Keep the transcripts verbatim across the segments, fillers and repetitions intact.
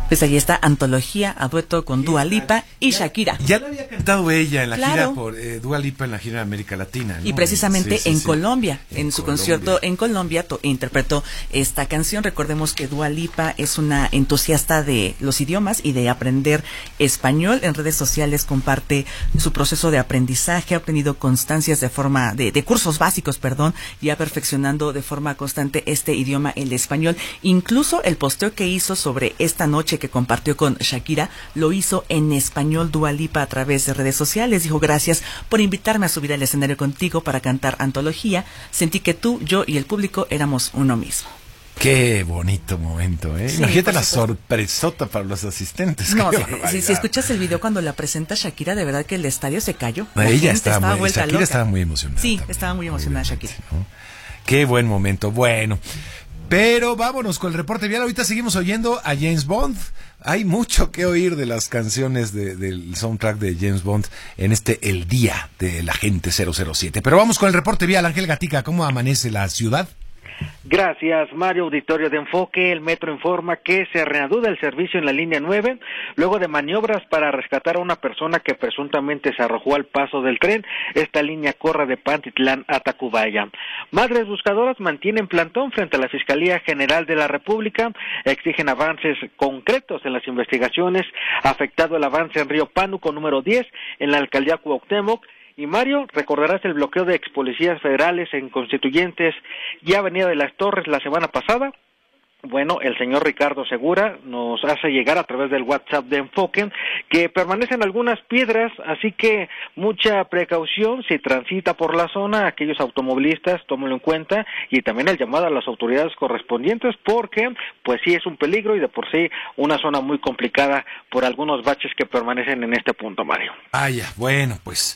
Pues ahí está Antología a dueto con Dua Lipa y ya, Shakira. Ya lo había cantado ella en la claro. gira por eh, Dua Lipa en la gira de América Latina, ¿no? Y precisamente sí, sí, en sí. Colombia, en, en su Colombia. concierto en Colombia, to, interpretó esta canción. Recordemos que Dua Lipa es una entusiasta de los idiomas y de aprender español. En redes sociales comparte su proceso de aprendizaje, ha obtenido constancias de forma de, de cursos básicos, perdón, y ha perfeccionando de forma constante este idioma, el español. Incluso el posteo que hizo sobre esta noche que compartió con Shakira lo hizo en español. Dua Lipa a través de redes sociales dijo: gracias por invitarme a subir al escenario contigo para cantar Antología. Sentí que tú, yo y el público éramos uno mismo. Qué bonito momento, ¿eh? Sí, Imagínate la supuesto. sorpresota para los asistentes. No, Qué si, si, si escuchas el video cuando la presenta Shakira, de verdad que el estadio se cayó. La ella estaba, estaba muy, vuelta Shakira loca. estaba muy emocionada. Sí, también, estaba muy emocionada Shakira. ¿No? Qué buen momento. Bueno, pero vámonos con el reporte vial. Ahorita seguimos oyendo a James Bond. Hay mucho que oír de las canciones de, del soundtrack de James Bond en este El Día del Agente cero cero siete. Pero vamos con el reporte vial. Ángel Gatica, ¿cómo amanece la ciudad? Gracias, Mario. Auditorio de Enfoque. El Metro informa que se reanuda el servicio en la línea nueve luego de maniobras para rescatar a una persona que presuntamente se arrojó al paso del tren. Esta línea corre de Pantitlán a Tacubaya. Madres buscadoras mantienen plantón frente a la Fiscalía General de la República. Exigen avances concretos en las investigaciones. Afectado el avance en Río Pánuco número diez en la alcaldía Cuauhtémoc. Y Mario, recordarás el bloqueo de ex policías federales en Constituyentes y Avenida de las Torres la semana pasada. Bueno, el señor Ricardo Segura nos hace llegar a través del WhatsApp de Enfoque que permanecen algunas piedras, así que mucha precaución si transita por la zona. Aquellos automovilistas, tómenlo en cuenta, y también el llamado a las autoridades correspondientes, porque pues sí es un peligro y de por sí una zona muy complicada por algunos baches que permanecen en este punto, Mario. Ah, ya, bueno, pues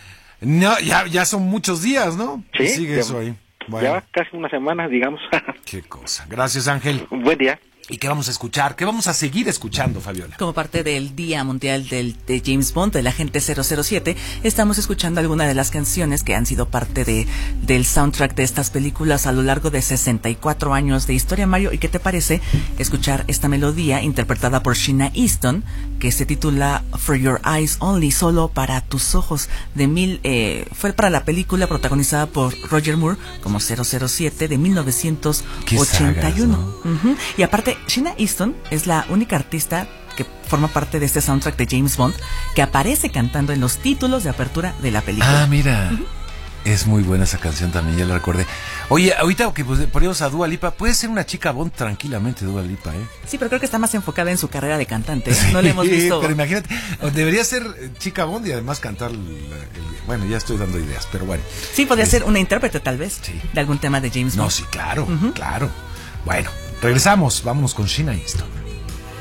no, ya, ya son muchos días, ¿no? Sí, y sigue ya, eso ahí. Bueno. Ya casi una semana, digamos. Qué cosa. Gracias, Ángel. Un buen día. ¿Y qué vamos a escuchar? ¿Qué vamos a seguir escuchando, Fabiola? Como parte del Día Mundial del, de James Bond, del Agente cero cero siete, estamos escuchando algunas de las canciones que han sido parte de del soundtrack de estas películas a lo largo de sesenta y cuatro años de historia, Mario. ¿Y qué te parece escuchar esta melodía interpretada por Sheena Easton, que se titula For Your Eyes Only, solo para tus ojos, de mil, eh, fue para la película protagonizada por Roger Moore como cero cero siete de mil novecientos ochenta y uno. Qué sagas, ¿no? Uh-huh. Y aparte, Sheena Easton es la única artista que forma parte de este soundtrack de James Bond que aparece cantando en los títulos de apertura de la película. Ah, mira. Uh-huh. Es muy buena esa canción también, ya la recordé. Oye, ahorita que pues, ponemos a Dua Lipa, puede ser una chica Bond tranquilamente, Dua Lipa, ¿eh? Sí, pero creo que está más enfocada en su carrera de cantante. No le hemos visto. Pero imagínate, debería ser chica Bond y además cantar. El, el, bueno, ya estoy dando ideas, pero bueno. Sí, podría es, ser una intérprete, tal vez, sí, de algún tema de James Bond. No, sí, claro, uh-huh. claro. Bueno, regresamos, vámonos con Sheena Easton.